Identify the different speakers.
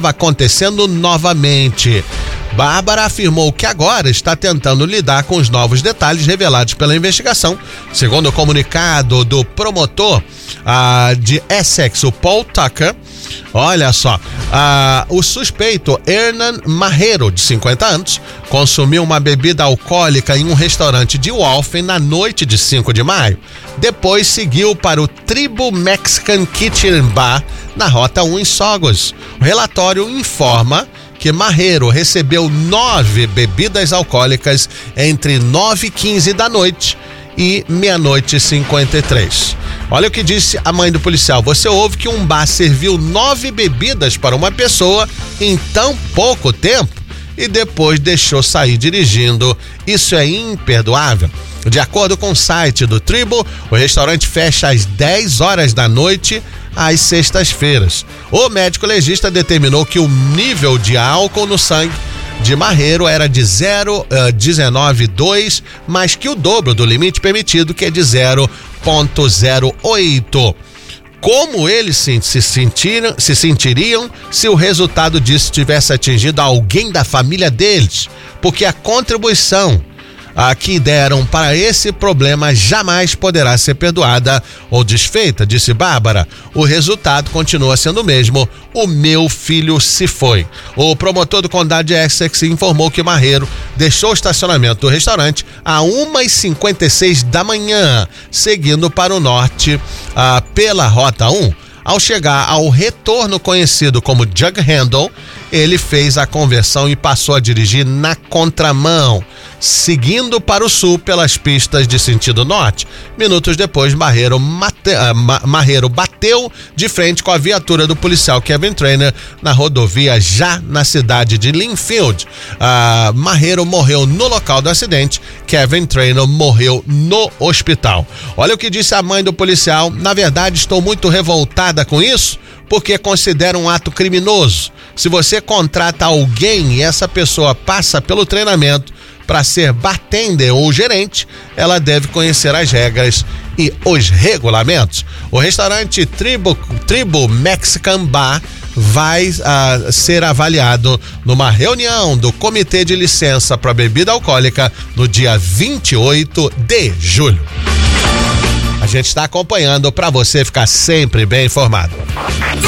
Speaker 1: estava acontecendo novamente. Bárbara afirmou que agora está tentando lidar com os novos detalhes revelados pela investigação. Segundo o comunicado do promotor de Essex, o Paul Tucker, olha só, o suspeito Hernan Marrero, de 50 anos, consumiu uma bebida alcoólica em um restaurante de Waltham na noite de 5 de maio. Depois seguiu para o Tribo Mexican Kitchen Bar na Rota 1 em Saugus. O relatório informa que Marrero recebeu 9 bebidas alcoólicas entre 9h15 da noite e 00:53. Olha o que disse a mãe do policial: você ouve que um bar serviu 9 bebidas para uma pessoa em tão pouco tempo e depois deixou sair dirigindo. Isso é imperdoável. De acordo com o site do Tribo, o restaurante fecha às 10 horas da noite às sextas-feiras. O médico legista determinou que o nível de álcool no sangue de Marrero era de 0,19,2, mais que o dobro do limite permitido, que é de 0,08. Como eles se sentiriam se o resultado disso tivesse atingido alguém da família deles? Porque a contribuição que deram para esse problema jamais poderá ser perdoada ou desfeita, disse Bárbara. O resultado continua sendo o mesmo: o meu filho se foi. O promotor do condado de Essex informou que Marrero deixou o estacionamento do restaurante a 1h56 da manhã, seguindo para o norte pela Rota 1. Ao chegar ao retorno conhecido como Jug Handle, ele fez a conversão e passou a dirigir na contramão, seguindo para o sul pelas pistas de sentido norte. Minutos depois, Marrero bateu de frente com a viatura do policial Kevin Trainer na rodovia, já na cidade de Linfield. Marrero morreu no local do acidente. Kevin Trainer morreu no hospital. Olha o que disse a mãe do policial: na verdade, estou muito revoltada com isso, porque considero um ato criminoso. Se você contrata alguém e essa pessoa passa pelo treinamento para ser bartender ou gerente, ela deve conhecer as regras e os regulamentos. O restaurante Tribo Mexican Bar vai ser avaliado numa reunião do Comitê de Licença para Bebida Alcoólica no dia 28 de julho. A gente está acompanhando para você ficar sempre bem informado.